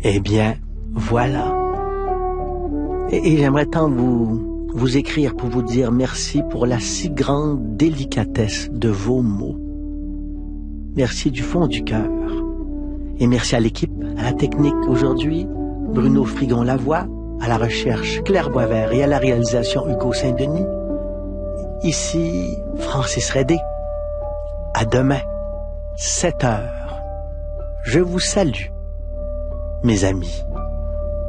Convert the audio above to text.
Eh bien, voilà. Et j'aimerais tant vous écrire pour vous dire merci pour la si grande délicatesse de vos mots. Merci du fond du cœur. Et merci à l'équipe, à la technique aujourd'hui, Bruno Frigon-Lavoie, à la recherche Claire Boisvert et à la réalisation Hugo Saint-Denis. Ici Francis Redé. À demain, 7 heures. Je vous salue, mes amis.